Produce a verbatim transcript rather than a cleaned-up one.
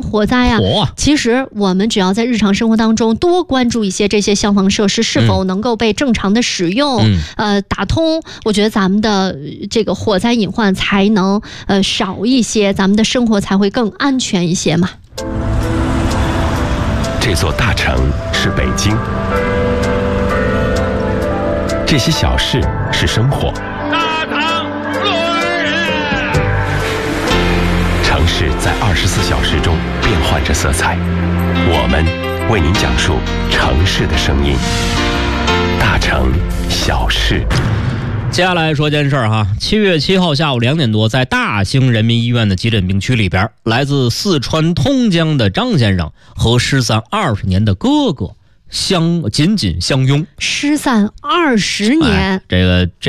火灾啊，其实我们只要在日常生活当中多关注一些这些消防设施是否能够被正常的使用、嗯、呃打通，我觉得咱们的这个火灾隐患才能呃少一些，咱们的生活才会更安全一些嘛。 这座大城是北京，这些小事是生活。 大唐落儿人， 城市在二十四小时中变换着色彩，我们为您讲述城市的声音。大城小事。 接下来说件事儿哈，七月七号下午两点多，在大兴人民医院的急诊病区里边，来自四川通江的张先生和失散二十年的哥哥相紧紧相拥。 失散二十年、 哎、这个这